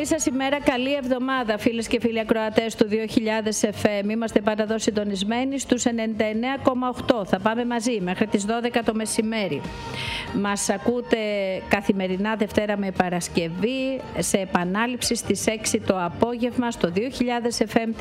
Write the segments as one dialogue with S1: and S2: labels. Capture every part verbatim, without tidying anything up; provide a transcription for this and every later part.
S1: Καλή σας ημέρα, καλή εβδομάδα φίλες και φίλοι ακροατές του δύο χιλιάδες εφ εμ. Είμαστε πάντα εδώ συντονισμένοι στους ενενήντα εννέα κόμμα οκτώ. Θα πάμε μαζί μέχρι τις δώδεκα το μεσημέρι. Μας ακούτε καθημερινά Δευτέρα με Παρασκευή σε επανάληψη στις έξι το απόγευμα στο δύο χιλιάδες εφ εμ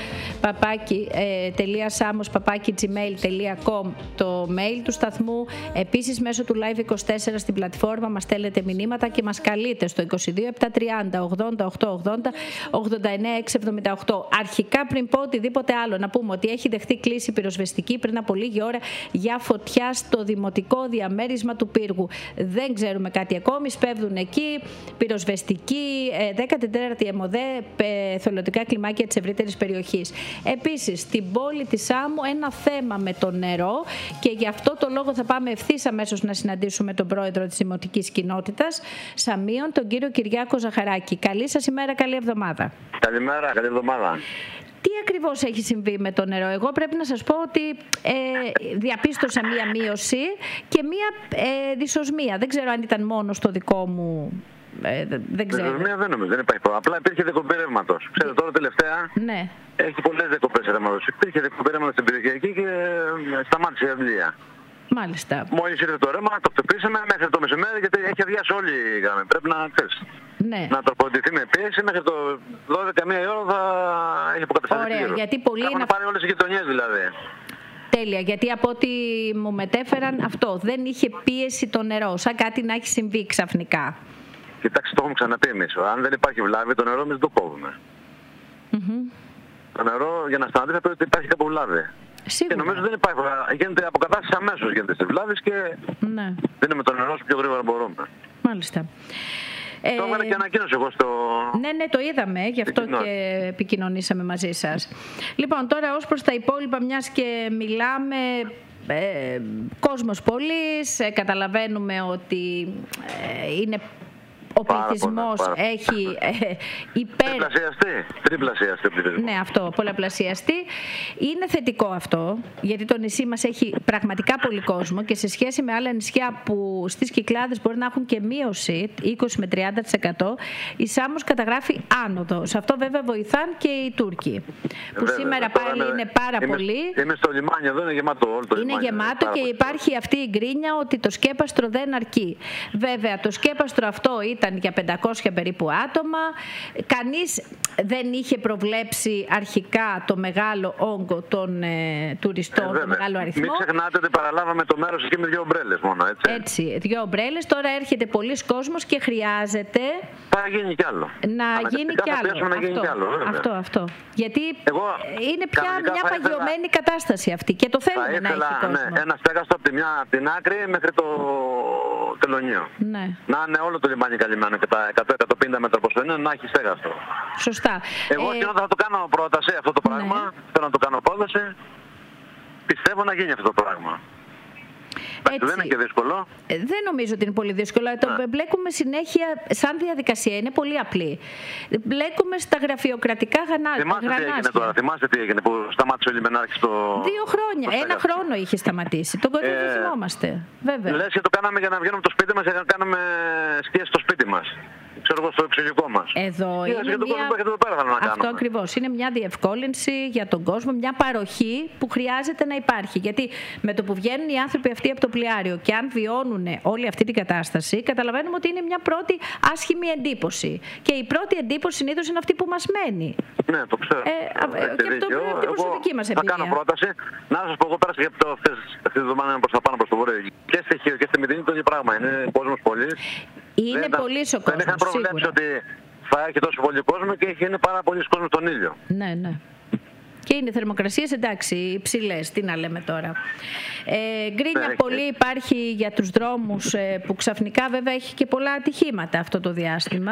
S1: τελεία σάμος παπάκι τζι μέιλ τελεία κομ το mail του σταθμού. Επίσης μέσω του Live είκοσι τέσσερα στην πλατφόρμα μας στέλνετε μηνύματα και μας καλείτε στο είκοσι δύο επτακόσια τριάντα ογδόντα οκτακόσια ογδόντα ογδόντα εννέα εξακόσια εβδομήντα οκτώ. Αρχικά, πριν πω οτιδήποτε άλλο, να πούμε ότι έχει δεχτεί κλήση πυροσβεστική πριν από λίγη ώρα για φωτιά στο δημοτικό διαμέρισμα του Πύργου. Δεν ξέρουμε κάτι ακόμη. Σπέβδουν εκεί πυροσβεστική, δέκατη τέταρτη ΕΜΟΔΕ, θολωτικά κλιμάκια της ευρύτερης περιοχής. Επίσης, στην πόλη της Σάμου ένα θέμα με το νερό και γι' αυτό το λόγο θα πάμε ευθύς αμέσως να συναντήσουμε τον πρόεδρο της Δημοτικής Κοινότητας Σαμίων, τον κύριο Κυριάκο Ζαχαράκη. Καλή σας ημέρα, καλή εβδομάδα.
S2: Καλημέρα, καλή εβδομάδα.
S1: Τι ακριβώς έχει συμβεί με το νερό? Εγώ πρέπει να σας πω ότι ε, διαπίστωσα μία μείωση και μία ε, δυσοσμία. Δεν ξέρω αν ήταν μόνο στο δικό μου... Ε, δεν ξέρω.
S2: Δυσοσμία δεν νομίζω, δεν υπάρχει πρόβλημα. Απλά υπήρχε δεκοπή ρεύματος. Ξέρετε, τώρα τελευταία
S1: ναι.
S2: έχει πολλές δεκοπές ρεύματος. Υπήρχε δεκοπή ρεύματος στην περιοχή εκεί και σταμάτησε η αντλία.
S1: Μάλιστα.
S2: Μόλις ήρθε το ρεύμα, το χτυπήσαμε μέχρι το μεσημέρι γιατί έχει αδειάσει όλη η γραμμή. Πρέπει να ξέρεις.
S1: Ναι.
S2: Να τροποποιηθεί με πίεση μέχρι το δώδεκα μία η ώρα θα έχει αποκατασταθεί.
S1: Ωραία, γιατί πολλοί
S2: έχουν πάρει όλες οι γειτονιές δηλαδή.
S1: Τέλεια, γιατί από ό,τι μου μετέφεραν αυτό, δεν είχε πίεση το νερό, σαν κάτι να έχει συμβεί ξαφνικά.
S2: Κοιτάξτε, το έχουμε ξαναπεί εμείς. Αν δεν υπάρχει βλάβη, το νερό εμείς δεν το κόβουμε.
S1: Mm-hmm.
S2: Το νερό για να σταματήσει θα πρέπει ότι υπάρχει κάπου βλάβη.
S1: Σίγουρα.
S2: Και νομίζω δεν υπάρχει. Γίνεται αποκατάσταση αμέσως γίνεται στις βλάβες και
S1: ναι.
S2: δίνουμε το νερό όσο πιο γρήγορα μπορούμε.
S1: Μάλιστα.
S2: Το έβαλα ε... και ανακοίνωση εγώ στο...
S1: Ναι, ναι, το είδαμε, γι' αυτό και επικοινωνήσαμε μαζί σας. Λοιπόν, τώρα ως προς τα υπόλοιπα, μιας και μιλάμε... Ε, κόσμος πολύς, ε, καταλαβαίνουμε ότι ε, είναι... Ο πληθυσμός έχει ε, υπέρ...
S2: Τριπλασιαστεί. Τριπλασιαστεί ο πληθυσμός.
S1: Ναι, αυτό, πολλαπλασιαστεί. Είναι θετικό αυτό, γιατί το νησί μας έχει πραγματικά πολύ κόσμο και σε σχέση με άλλα νησιά που στις Κυκλάδες μπορεί να έχουν και μείωση είκοσι με τριάντα τοις εκατό, η Σάμος καταγράφει άνοδο. Σε αυτό βέβαια βοηθάν και οι Τούρκοι, που βέβαια, σήμερα πάλι είναι, είναι πάρα
S2: είμαι,
S1: πολύ.
S2: Είμαι στο λιμάνι εδώ, είναι γεμάτο όλο το
S1: είναι
S2: λιμάνι.
S1: Είναι γεμάτο και υπάρχει αυτή η γκρίνια ότι το σκέπαστρο δεν αρκεί. Βέβαια, το σκέπαστρο αυτό ήταν για πεντακόσια περίπου άτομα. Κανείς δεν είχε προβλέψει αρχικά το μεγάλο όγκο των ε, τουριστών, ε, το μεγάλο αριθμό.
S2: Μην ξεχνάτε ότι παραλάβαμε το μέρος εκεί με δύο ομπρέλες μόνο, έτσι.
S1: Έτσι, δύο ομπρέλες. Τώρα έρχεται πολλής κόσμος και χρειάζεται...
S2: Θα γίνει κι άλλο.
S1: Να γίνει κι άλλο.
S2: Να
S1: αυτό,
S2: γίνει κι άλλο
S1: αυτό, αυτό. Γιατί
S2: εγώ,
S1: είναι πια μια παγιωμένη ήθελα... κατάσταση αυτή και το θέλουμε
S2: ήθελα,
S1: να έχει κόσμο.
S2: Ναι, ένα στέγαστο από τη μια, από την άκρη μέχρι το τελωνίο.
S1: Ναι.
S2: Να είναι όλο το λιμάνι καλυμμένο και τα εκατό με εκατόν πενήντα μέτρα προς το είναι να έχει στέγαστο.
S1: Σωστά.
S2: Εγώ ε... θα το κάνω πρόταση αυτό το πράγμα. Ναι. Θέλω να το κάνω πρόταση. Πιστεύω να γίνει αυτό το πράγμα. Έτσι. Δεν είναι και δύσκολο.
S1: Δεν νομίζω ότι είναι πολύ δύσκολο. Ναι. Το μπλέκουμε συνέχεια σαν διαδικασία. Είναι πολύ απλή. Μπλέκουμε στα γραφειοκρατικά γρανάζια.
S2: Θυμάστε τι έγινε τώρα. Θυμάστε τι έγινε που σταμάτησε ο λιμενάρχης στο...
S1: Δύο χρόνια. Ένα χρόνο είχε σταματήσει. Τον κόσμο ε... δεν θυμόμαστε. Βέβαια.
S2: Λες και το κάναμε για να βγαίνουμε από το σπίτι μας και να κάνουμε σκιές στο σπίτι μας. Ξέρω εγώ στο εξωτερικό μας.
S1: Εδώ είναι μια...
S2: εδώ πέρα, να
S1: αυτό ακριβώς. Είναι μια διευκόλυνση για τον κόσμο, μια παροχή που χρειάζεται να υπάρχει. Γιατί με το που βγαίνουν οι άνθρωποι αυτοί από το πλοιάριο και αν βιώνουν όλη αυτή την κατάσταση, καταλαβαίνουμε ότι είναι μια πρώτη άσχημη εντύπωση. Και η πρώτη εντύπωση συνήθως είναι αυτή που μας μένει.
S2: Ναι, το ξέρω.
S1: Ε, και αυτό είναι από την προσωπική μας εμπειρία.
S2: Θα κάνω πρόταση. Να σας πω, εγώ πέρασα και αυτή τη εβδομάδα προς τα πάνω προς το βόρειο. Και στη Χίο και στη Μητίνη το ίδιο πράγμα. Είναι κόσμος πολύ.
S1: Είναι πολύ ο κόσμος.
S2: Δεν είχαν προβλέψει ότι θα έχει τόσο πολύ κόσμο και είναι πάρα πολύ κόσμο τον ήλιο.
S1: Ναι, ναι. Και είναι θερμοκρασίες, εντάξει, υψηλές, τι να λέμε τώρα. Ε, γκρίνια ναι, πολύ υπάρχει για τους δρόμους ε, που ξαφνικά βέβαια έχει και πολλά ατυχήματα αυτό το διάστημα.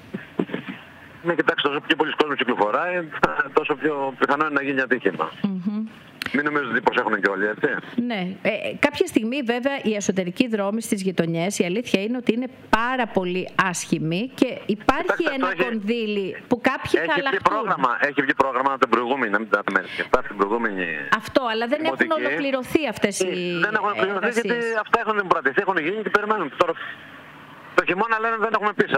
S2: Ναι, κοιτάξτε, όσο πιο πολλοί κόσμος κυκλοφοράει, τόσο πιο πιθανό είναι να γίνει ατύχημα. Mm-hmm. Μην νομίζω ότι προσέχουν και όλοι, έτσι.
S1: Ναι. Ε, κάποια στιγμή, βέβαια, οι εσωτερικοί δρόμοι στις γειτονιές, η αλήθεια είναι ότι είναι πάρα πολύ άσχημοι και υπάρχει Κοιτάξτε, ένα έχει... κονδύλι που κάποιοι
S2: έχει
S1: θα αλλάχτούν.
S2: Πρόγραμμα, έχει βγει πρόγραμμα από την προηγούμενη, να μην τα την προηγούμενη.
S1: Αυτό, αλλά δεν δημοτική. Έχουν ολοκληρωθεί αυτές οι.
S2: Δεν έχουν ολοκληρωθεί γιατί αυτά έχουν εμπρατηθεί, έχουν γίνει και περιμένουν. Τώρα, το χειμώνα λένε δεν έχουμε πει.